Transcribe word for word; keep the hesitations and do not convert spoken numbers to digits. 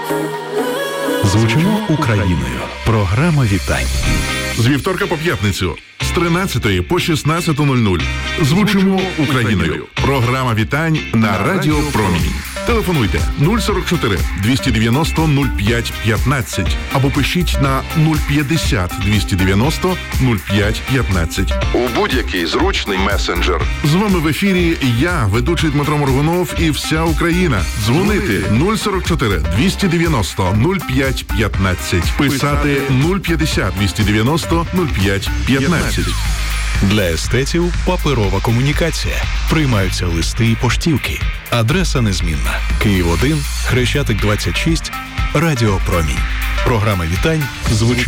Звучимо Україною. Програма вітань. З вівторка по п'ятницю з тринадцятої по шістнадцяту нуль нуль. Звучимо Україною. Програма вітань на Радіо Промінь. Телефонуйте нуль сорок чотири двісті дев'яносто нуль п'ять п'ятнадцять або пишіть на нуль п'ятдесят двісті дев'яносто нуль п'ять п'ятнадцять. У будь-який зручний месенджер. З вами в ефірі я, ведучий Дмитро Моргунов і вся Україна. Дзвонити нуль сорок чотири двісті дев'яносто нуль п'ять п'ятнадцять. Писати нуль п'ятдесят двісті дев'яносто нуль п'ять п'ятнадцять. Для естетів паперова комунікація. Приймаються листи і поштівки. Адреса незмінна. Київ один, Хрещатик двадцять шість, Радіо Промінь. Програма вітань звучить